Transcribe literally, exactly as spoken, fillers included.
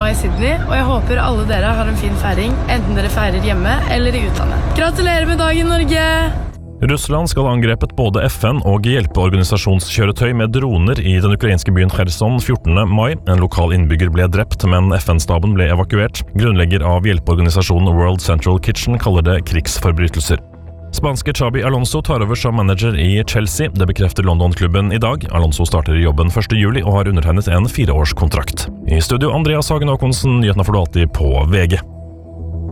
i Sydney, og jeg håper alle dere har en fin feiring, enten dere feirer hjemme eller i utlandet. Gratulerer med dagen, Norge! Russland skal ha angrepet både F N og hjelpeorganisasjonskjøretøy med droner i den ukrainske byen Kherson fjortende mai. En lokal innbygger ble drept, men F N-staben ble evakuert. Grunnlegger av hjelpeorganisasjonen World Central Kitchen kaller det krigsforbrytelser. Spanske Xabi Alonso tar over som manager i Chelsea. Det bekrefter London-klubben i dag. Alonso starter i jobben første juli og har undertegnet en fireårskontrakt. I studio Andreas Hagen Håkonsen, nyhetene får du alltid på V G.